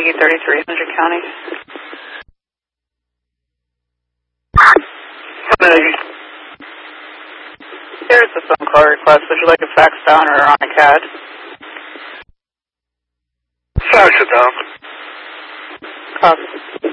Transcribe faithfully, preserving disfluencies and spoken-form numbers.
E thirty-three, Hundred County. Here's the phone call request. Would you like a fax down or on a C A D? Fax it down. Copy.